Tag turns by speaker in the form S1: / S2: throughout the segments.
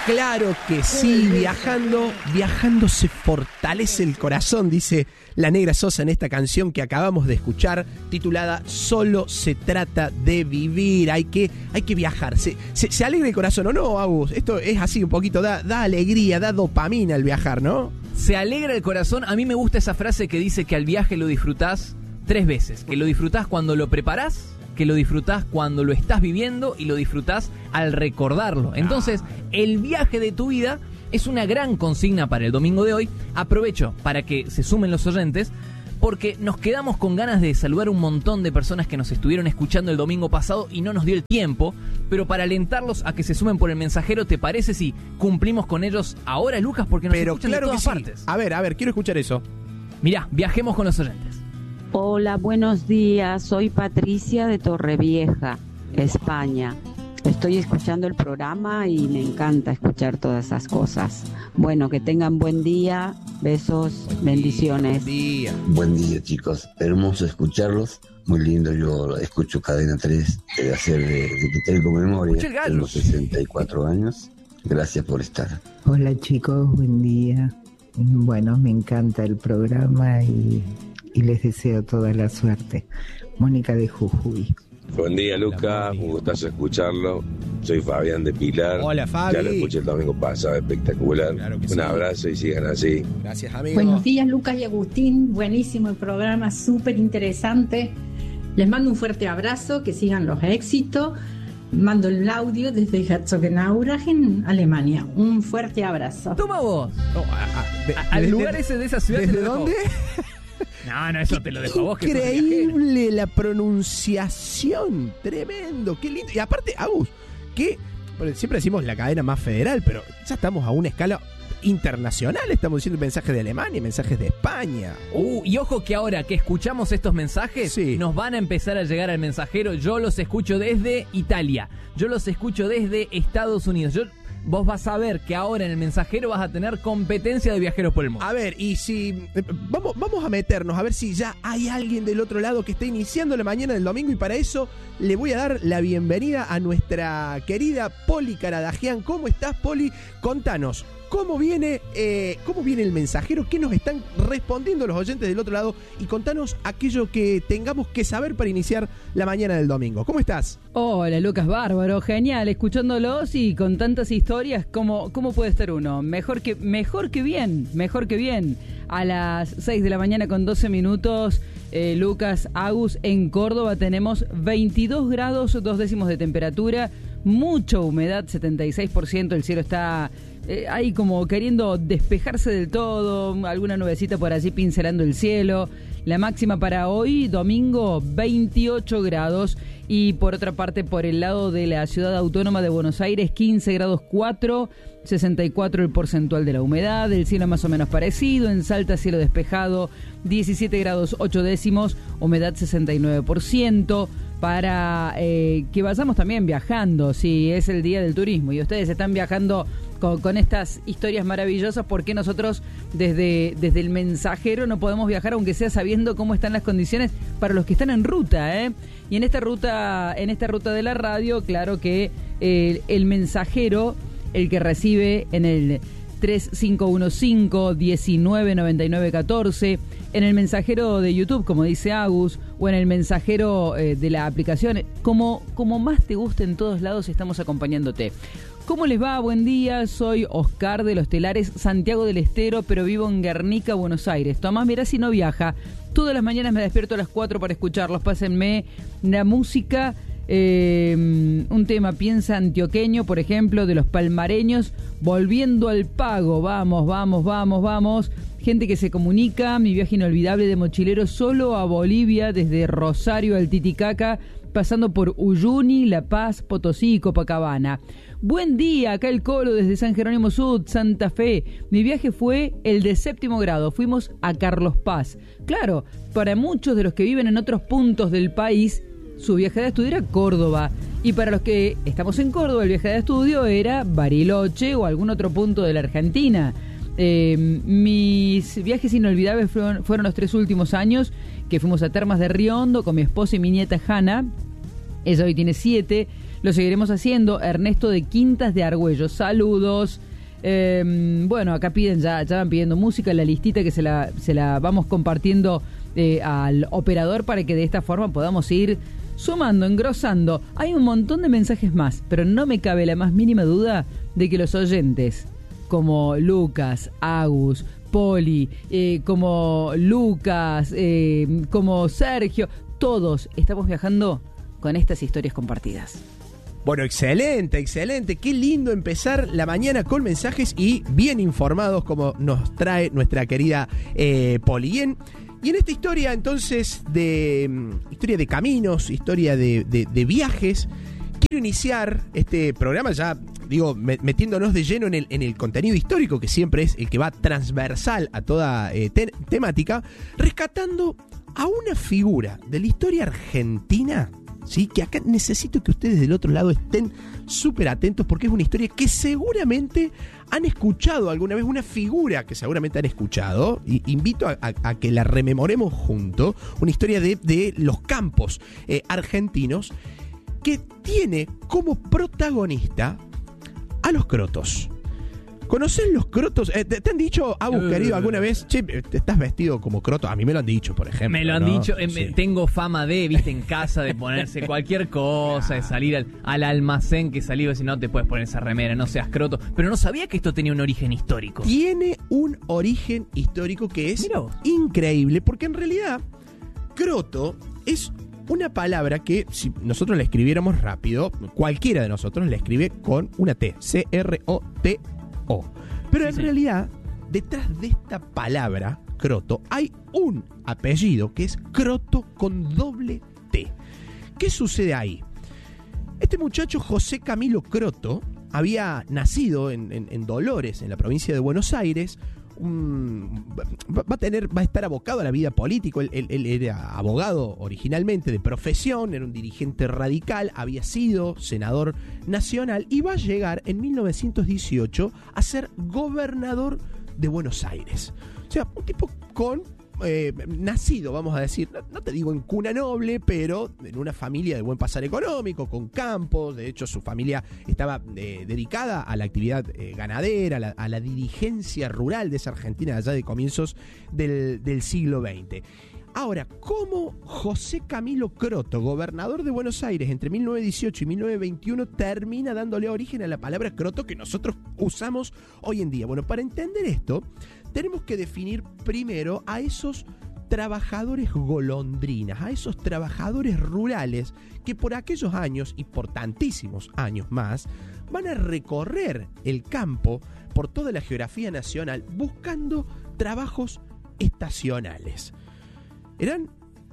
S1: Claro que sí, viajando se fortalece el corazón, dice la Negra Sosa en esta canción que acabamos de escuchar, titulada Solo se trata de vivir. Hay que viajar. Se alegra el corazón, ¿o no, Agus? Esto es así un poquito, da alegría, da dopamina el viajar, ¿no?
S2: Se alegra el corazón. A mí me gusta esa frase que dice que al viaje lo disfrutás 3 veces. Que lo disfrutás cuando lo preparás, que lo disfrutás cuando lo estás viviendo y lo disfrutás al recordarlo. Entonces, el viaje de tu vida es una gran consigna para el domingo de hoy. Aprovecho para que se sumen los oyentes, porque nos quedamos con ganas de saludar un montón de personas que nos estuvieron escuchando el domingo pasado y no nos dio el tiempo. Pero para alentarlos a que se sumen por el mensajero, ¿te parece si cumplimos con ellos ahora, Lucas? Porque nos escuchan de todas partes.
S1: A ver, quiero escuchar eso.
S2: Mirá, viajemos con los oyentes.
S3: Hola, buenos días. Soy Patricia de Torrevieja, España. Estoy escuchando el programa y me encanta escuchar todas esas cosas. Bueno, que tengan buen día. Besos, bendiciones.
S4: Buen día, chicos. Hermoso escucharlos. Muy lindo. Yo escucho Cadena 3 de hacer de que tengo memoria. Tengo 64 años. Gracias por estar.
S5: Hola, chicos. Buen día. Bueno, me encanta el programa y les deseo toda la suerte. Mónica de Jujuy.
S6: Buen día, Luca, un gustazo escucharlo. Soy Fabián de Pilar.
S1: Hola, Fabi.
S6: Ya lo escuché el domingo pasado, espectacular.
S1: Claro que
S6: un
S1: sí.
S6: abrazo y sigan así.
S1: Gracias, amigo.
S7: Buenos días, Lucas y Agustín. Buenísimo el programa, súper interesante. Les mando un fuerte abrazo, que sigan los éxitos. Mando el audio desde Herzogenaurach, Alemania. Un fuerte abrazo.
S2: Toma vos. Al lugar ese de esa ciudad.
S1: ¿Desde dónde?
S2: No, eso te lo dejo a vos.
S1: Increíble la pronunciación. Tremendo, qué lindo. Y aparte, Agus, que siempre decimos la cadena más federal, pero ya estamos a una escala internacional. Estamos diciendo mensajes de Alemania, mensajes de España.
S2: Y ojo que ahora que escuchamos estos mensajes, nos van a empezar a llegar al mensajero. Yo los escucho desde Italia. Yo los escucho desde Estados Unidos. Vos vas a ver que ahora en el mensajero vas a tener competencia de viajeros por el mundo.
S1: A ver, y si vamos a meternos, a ver si ya hay alguien del otro lado que está iniciando la mañana del domingo, y para eso le voy a dar la bienvenida a nuestra querida Poli Caradagian. ¿Cómo estás, Poli? Contanos, ¿cómo viene el mensajero? ¿Qué nos están respondiendo los oyentes del otro lado? Y contanos aquello que tengamos que saber para iniciar la mañana del domingo. ¿Cómo estás?
S8: Hola, Lucas, bárbaro, genial, escuchándolos y con tantas historias, ¿cómo puede estar uno? Mejor que bien. A las 6 de la mañana con 12 minutos, Lucas, Agus, en Córdoba tenemos 22 grados, 2 décimos de temperatura, mucha humedad, 76%, el cielo está ahí como queriendo despejarse del todo, alguna nubecita por allí pincelando el cielo. La máxima para hoy, domingo, 28 grados. Y por otra parte, por el lado de la ciudad autónoma de Buenos Aires, 15 grados 4, 64 el porcentual de la humedad, el cielo más o menos parecido, en Salta cielo despejado, 17 grados 8 décimos, humedad 69%, para que vayamos también viajando, si es el día del turismo y ustedes están viajando con estas historias maravillosas, ¿por qué nosotros desde el mensajero no podemos viajar, aunque sea sabiendo cómo están las condiciones para los que están en ruta, ¿eh? Y en esta ruta de la radio, claro que el mensajero, el que recibe en el 3515-199914, en el mensajero de YouTube, como dice Agus, o en el mensajero de la aplicación, como más te guste, en todos lados estamos acompañándote. ¿Cómo les va? Buen día, soy Oscar de los Telares, Santiago del Estero, pero vivo en Guernica, Buenos Aires. Tomás, mirá si no viaja. Todas las mañanas me despierto a las 4 para escucharlos. Pásenme la música, un tema Piensa Antioqueño, por ejemplo, de los palmareños, Volviendo al Pago. Vamos. Gente que se comunica, mi viaje inolvidable de mochilero solo a Bolivia, desde Rosario al Titicaca, pasando por Uyuni, La Paz, Potosí y Copacabana. Buen día, acá el Colo desde San Jerónimo Sud, Santa Fe. Mi viaje fue el de 7º grado, fuimos a Carlos Paz. Claro, para muchos de los que viven en otros puntos del país, su viaje de estudio era Córdoba. Y para los que estamos en Córdoba, el viaje de estudio era Bariloche o algún otro punto de la Argentina. Mis viajes inolvidables fueron los 3 últimos años, que fuimos a Termas de Río Hondo con mi esposa y mi nieta Hanna. Ella hoy tiene 7. lo seguiremos haciendo. Ernesto de Quintas de Argüello, saludos. Bueno, acá ya van pidiendo música, la listita que se la vamos compartiendo al operador para que de esta forma podamos ir sumando, engrosando. Hay un montón de mensajes más, pero no me cabe la más mínima duda de que los oyentes, como Lucas, Agus, Poli, como Lucas, como Sergio, todos estamos viajando con estas historias compartidas.
S1: Bueno, excelente. Qué lindo empezar la mañana con mensajes y bien informados como nos trae nuestra querida Poli. Y en esta historia entonces historia de caminos, historia de viajes, quiero iniciar este programa ya, digo, metiéndonos de lleno en el contenido histórico, que siempre es el que va transversal a toda temática, rescatando a una figura de la historia argentina, ¿sí? Que acá necesito que ustedes del otro lado estén súper atentos, porque es una historia que seguramente han escuchado alguna vez, una figura que seguramente han escuchado, y invito a que la rememoremos juntos, una historia de los campos argentinos, que tiene como protagonista a los crotos. ¿Conocen los crotos? ¿Te han dicho, Agus, querido, alguna vez, che, estás vestido como croto? A mí me lo han dicho, por ejemplo.
S2: Me lo han dicho,
S1: Sí.
S2: Tengo fama viste, en casa, de ponerse cualquier cosa, de salir al almacén que salí y decir, no te puedes poner esa remera, no seas croto. Pero no sabía que esto tenía un origen histórico.
S1: Tiene un origen histórico que es increíble, porque en realidad, croto es una palabra que, si nosotros la escribiéramos rápido, cualquiera de nosotros la escribe con una T, C-R-O-T-O. Pero en realidad, detrás de esta palabra, croto, hay un apellido que es Croto con doble T. ¿Qué sucede ahí? Este muchacho, José Camilo Croto, había nacido en Dolores, en la provincia de Buenos Aires. Va a estar abocado a la vida política. Él era abogado originalmente de profesión, era un dirigente radical, había sido senador nacional y va a llegar en 1918 a ser gobernador de Buenos Aires. O sea, un tipo con nacido, vamos a decir, no te digo en cuna noble, pero en una familia de buen pasar económico, con campos. De hecho, su familia estaba dedicada a la actividad ganadera, a la dirigencia rural de esa Argentina allá de comienzos del siglo XX. Ahora, ¿cómo José Camilo Croto, gobernador de Buenos Aires entre 1918 y 1921, termina dándole origen a la palabra croto que nosotros usamos hoy en día? Bueno, para entender esto, tenemos que definir primero a esos trabajadores golondrinas, a esos trabajadores rurales que por aquellos años y por tantísimos años más van a recorrer el campo por toda la geografía nacional buscando trabajos estacionales. Eran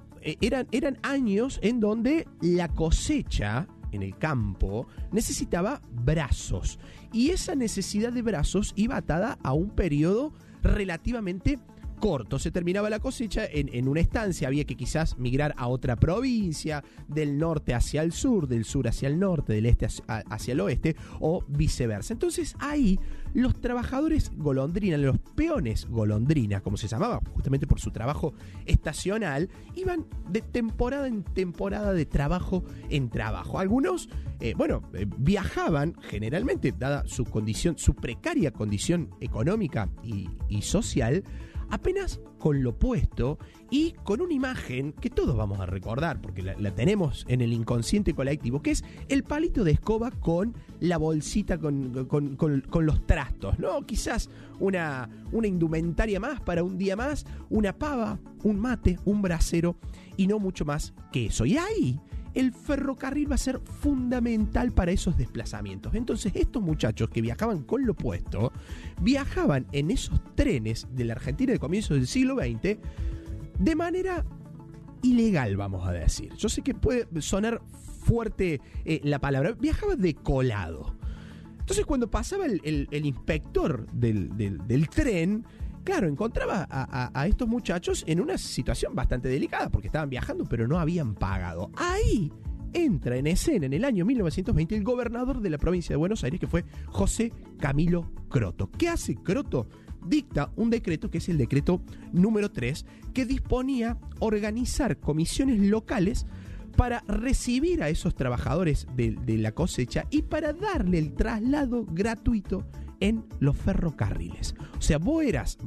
S1: años en donde la cosecha en el campo necesitaba brazos, y esa necesidad de brazos iba atada a un periodo relativamente corto. Se terminaba la cosecha en una estancia, había que quizás migrar a otra provincia, del norte hacia el sur, del sur hacia el norte, del este hacia el oeste, o viceversa. Entonces ahí los trabajadores golondrinas, los peones golondrinas, como se llamaba justamente por su trabajo estacional, iban de temporada en temporada, de trabajo en trabajo. Algunos viajaban generalmente, dada su condición, su precaria condición económica y social, apenas con lo puesto y con una imagen que todos vamos a recordar, porque la tenemos en el inconsciente colectivo, que es el palito de escoba con la bolsita con los trastos, ¿no? Quizás una indumentaria más para un día más, una pava, un mate, un brasero y no mucho más que eso. Y ahí el ferrocarril va a ser fundamental para esos desplazamientos. Entonces estos muchachos que viajaban con lo puesto, viajaban en esos trenes de la Argentina de comienzos del siglo XX de manera ilegal, vamos a decir. Yo sé que puede sonar fuerte la palabra, viajaba de colado. Entonces cuando pasaba el inspector del tren, claro, encontraba a estos muchachos en una situación bastante delicada, porque estaban viajando pero no habían pagado. Ahí entra en escena en el año 1920 el gobernador de la provincia de Buenos Aires, que fue José Camilo Croto. ¿Qué hace Croto? Dicta un decreto, que es el decreto número 3, que disponía organizar comisiones locales para recibir a esos trabajadores de la cosecha y para darle el traslado gratuito en los ferrocarriles. O sea, vos eras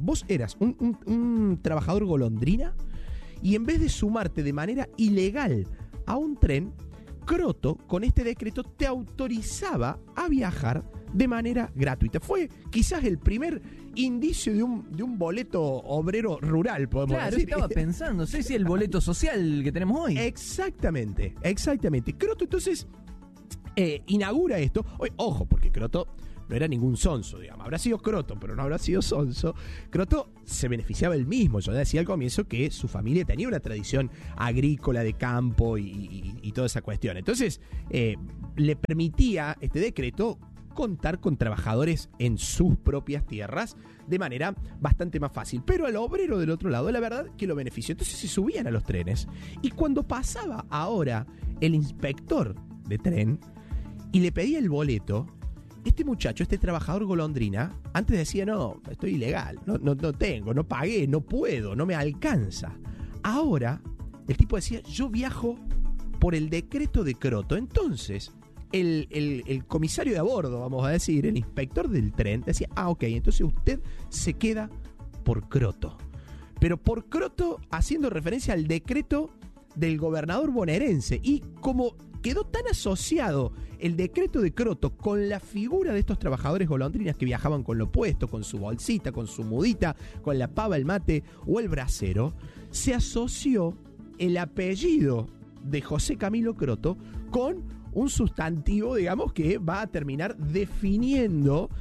S1: un trabajador golondrina y en vez de sumarte de manera ilegal a un tren, Croto, con este decreto, te autorizaba a viajar de manera gratuita. Fue quizás el primer indicio de un boleto obrero rural, podemos decir.
S2: Claro, estaba pensando, sé si el boleto social que tenemos hoy.
S1: Exactamente. Croto entonces inaugura esto. Ojo, porque Croto no era ningún sonso, digamos. Habrá sido Croto, pero no habrá sido sonso. Croto se beneficiaba él mismo. Yo decía al comienzo que su familia tenía una tradición agrícola de campo y toda esa cuestión. Entonces, le permitía este decreto contar con trabajadores en sus propias tierras de manera bastante más fácil. Pero al obrero del otro lado, la verdad que lo benefició. Entonces se subían a los trenes. Y cuando pasaba ahora el inspector de tren y le pedía el boleto, este muchacho, este trabajador golondrina, antes decía, no, estoy ilegal, no tengo, no pagué, no puedo, no me alcanza. Ahora, el tipo decía, yo viajo por el decreto de Croto. Entonces, el comisario de a bordo, vamos a decir, el inspector del tren, decía, ok, entonces usted se queda por Croto. Pero por Croto haciendo referencia al decreto del gobernador bonaerense. Y como quedó tan asociado el decreto de Croto con la figura de estos trabajadores golondrinas que viajaban con lo puesto, con su bolsita, con su mudita, con la pava, el mate o el brasero, se asoció el apellido de José Camilo Croto con un sustantivo, digamos, que va a terminar definiendo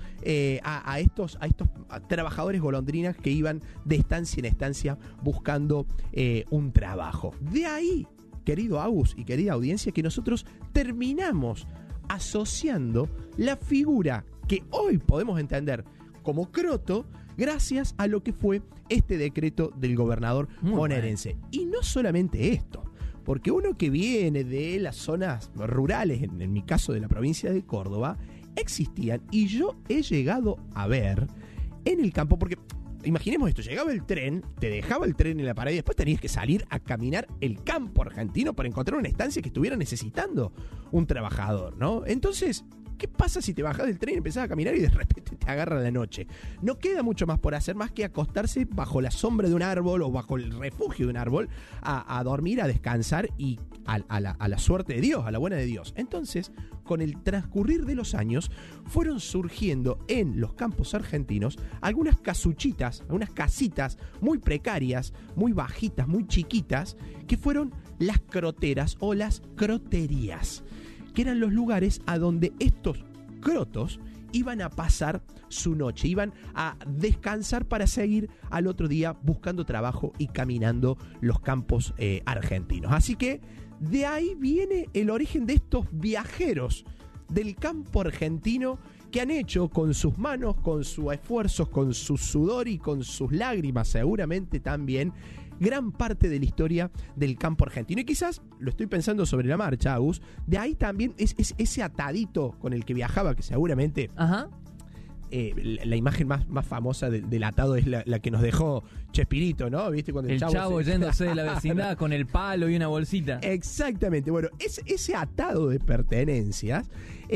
S1: a estos trabajadores golondrinas que iban de estancia en estancia buscando un trabajo. De ahí, querido Agus y querida audiencia, que nosotros terminamos asociando la figura que hoy podemos entender como Croto gracias a lo que fue este decreto del gobernador bonaerense. Y no solamente esto, porque uno que viene de las zonas rurales, en mi caso de la provincia de Córdoba, existían, y yo he llegado a ver en el campo, porque imaginemos esto, llegaba el tren, te dejaba el tren en la parada y después tenías que salir a caminar el campo argentino para encontrar una estancia que estuviera necesitando un trabajador, ¿no? Entonces, ¿qué pasa si te bajás del tren y empezás a caminar y de repente te agarra la noche? No queda mucho más por hacer más que acostarse bajo la sombra de un árbol o bajo el refugio de un árbol a dormir, a descansar y a la suerte de Dios, a la buena de Dios. Entonces, con el transcurrir de los años, fueron surgiendo en los campos argentinos algunas casuchitas, algunas casitas muy precarias, muy bajitas, muy chiquitas, que fueron las croteras o las croterías, que eran los lugares a donde estos crotos iban a pasar su noche, iban a descansar para seguir al otro día buscando trabajo y caminando los campos argentinos. Así que de ahí viene el origen de estos viajeros del campo argentino que han hecho con sus manos, con sus esfuerzos, con su sudor y con sus lágrimas seguramente también gran parte de la historia del campo argentino. Y quizás, lo estoy pensando sobre la marcha, Agus, de ahí también es ese atadito con el que viajaba, que seguramente...
S2: Ajá.
S1: La imagen más famosa del atado es la que nos dejó Chespirito, ¿no? ¿Viste? Cuando
S2: el chavo yéndose de la vecindad con el palo y una bolsita.
S1: Exactamente. Bueno, ese atado de pertenencias,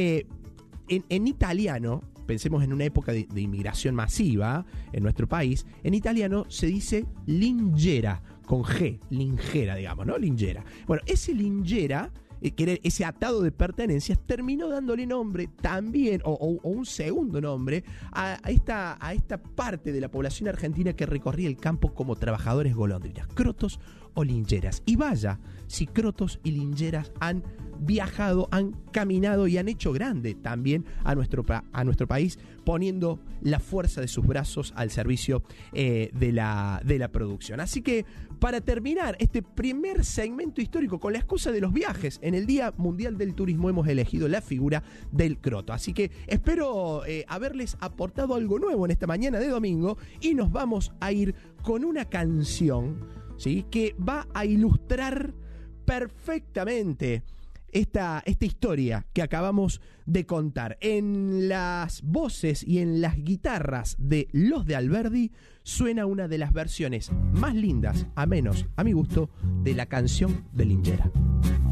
S1: en italiano, pensemos en una época de inmigración masiva en nuestro país, en italiano se dice lingera, con G, lingera, digamos, ¿no? Lingera. Bueno, ese lingera, que era ese atado de pertenencias, terminó dándole nombre también, o un segundo nombre, a esta parte de la población argentina que recorría el campo como trabajadores golondrinas, crotos o lingeras. Y vaya, si crotos y lingeras han viajado, han caminado y han hecho grande también a nuestro país, poniendo la fuerza de sus brazos al servicio de la producción. Así que, para terminar este primer segmento histórico con la excusa de los viajes, en el Día Mundial del Turismo hemos elegido la figura del croto. Así que espero haberles aportado algo nuevo en esta mañana de domingo, y nos vamos a ir con una canción, ¿sí?, que va a ilustrar perfectamente esta historia que acabamos de contar. En las voces y en las guitarras de Los de Alberdi suena una de las versiones más lindas, a menos a mi gusto, de la canción de Lingera.